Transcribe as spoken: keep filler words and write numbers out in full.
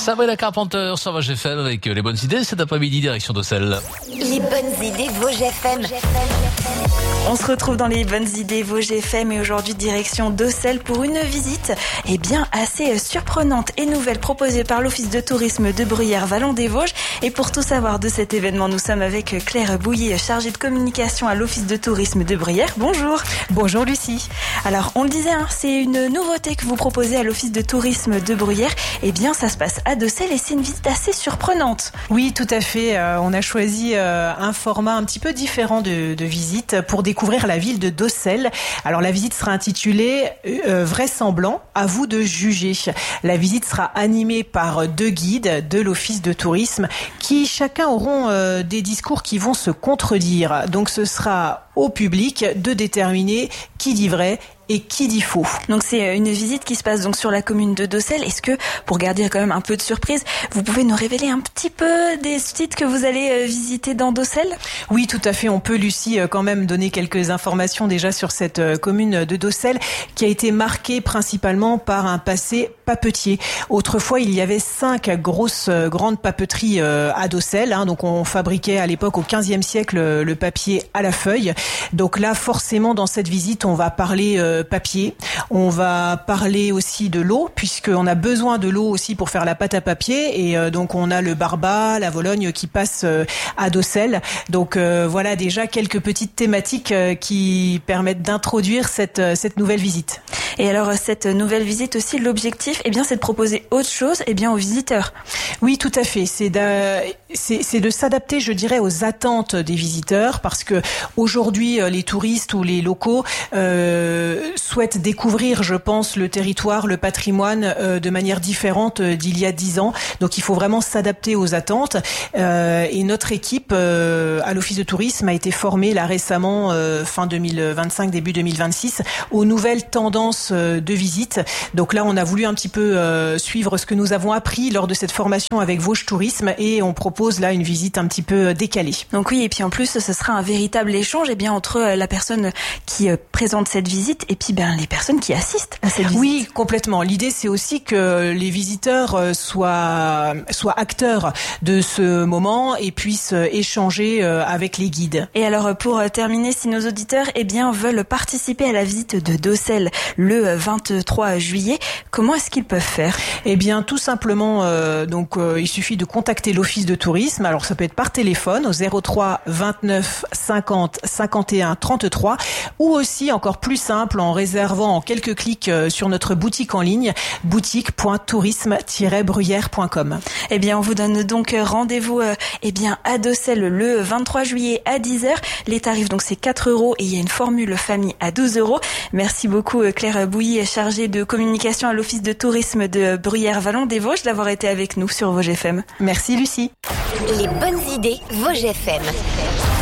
Sabrina Carpenter sur Vosges F M avec les bonnes idées cet après-midi, direction d'Auxelles. Les bonnes idées Vosges F M. On se retrouve dans les bonnes idées Vosges F M et aujourd'hui direction d'Auxelles pour une visite eh bien assez surprenante et nouvelle proposée par l'Office de tourisme de Bruyères-Vallon-des-Vosges. Et pour tout savoir de cet événement, nous sommes avec Claire Bouilly, chargée de communication à l'Office de tourisme de Bruyères. Bonjour. Bonjour Lucie. Alors on le disait, hein, c'est une nouveauté que vous proposez à l'Office de tourisme de Bruyères. Eh bien ça se passe à Docelles et c'est une visite assez surprenante. Oui, tout à fait. Euh, on a choisi euh, un format un petit peu différent de, de visite pour découvrir la ville de Docelles. Alors la visite sera intitulée euh, Vraisemblant, à vous de juger. La visite sera animée par deux guides de l'Office de tourisme qui chacun auront euh, des discours qui vont se contredire. Donc ce sera au public de déterminer qui dit vrai et qui dit faux. Donc c'est une visite qui se passe donc sur la commune de Docelles. Est-ce que, pour garder quand même un peu de surprise, vous pouvez nous révéler un petit peu des sites que vous allez visiter dans Docelles ? Oui, tout à fait. On peut, Lucie, quand même donner quelques informations déjà sur cette commune de Docelles qui a été marquée principalement par un passé papetier. Autrefois, il y avait cinq grosses, grandes papeteries à Docelles. Hein, donc on fabriquait à l'époque au quinzième siècle le papier à la feuille. Donc là, forcément, dans cette visite, on va parler euh, papier. On va parler aussi de l'eau, puisqu'on a besoin de l'eau aussi pour faire la pâte à papier. Et euh, donc, on a le Barba, la Vologne qui passe euh, à Docelles. Donc, euh, voilà déjà quelques petites thématiques euh, qui permettent d'introduire cette, euh, cette nouvelle visite. Et alors, cette nouvelle visite aussi, l'objectif, eh bien, c'est de proposer autre chose, eh bien, aux visiteurs. Oui, tout à fait. C'est de, c'est, c'est de s'adapter, je dirais, aux attentes des visiteurs, parce que aujourd'hui, les touristes ou les locaux euh, souhaitent découvrir, je pense, le territoire, le patrimoine euh, de manière différente d'il y a dix ans. Donc, il faut vraiment s'adapter aux attentes. Euh, et notre équipe euh, à l'Office de tourisme a été formée là récemment, euh, fin deux mille vingt-cinq, début deux mille vingt-six, aux nouvelles tendances de visite. Donc là, on a voulu un petit peu euh, suivre ce que nous avons appris lors de cette formation avec Vosges Tourisme et on propose là une visite un petit peu décalée. Donc oui, et puis en plus, ce sera un véritable échange eh bien, entre la personne qui euh, présente cette visite et puis ben, les personnes qui assistent à cette visite. Oui, complètement. L'idée, c'est aussi que les visiteurs euh, soient, soient acteurs de ce moment et puissent échanger euh, avec les guides. Et alors, pour terminer, si nos auditeurs eh bien, veulent participer à la visite de Docelles le vingt-trois juillet, comment est-ce qu'ils peuvent faire ? Eh bien, tout simplement, euh, donc euh, il suffit de contacter l'Office de tourisme. Alors, ça peut être par téléphone au zéro trois vingt-neuf cinquante cinquante et un trente-trois ou aussi, encore plus simple, en réservant en quelques clics euh, sur notre boutique en ligne, boutique point tourisme tiret bruyères point com. Eh bien, on vous donne donc rendez-vous euh, eh bien, à Docelles le vingt-trois juillet à dix heures. Les tarifs, donc, c'est quatre euros et il y a une formule famille à douze euros. Merci beaucoup, Claire Bouilly, chargée de communication à l'Office de tourisme de Bruyères-Vallon-des-Vosges, d'avoir été avec nous sur Vosges F M. Merci Lucie. Les bonnes idées Vosges F M.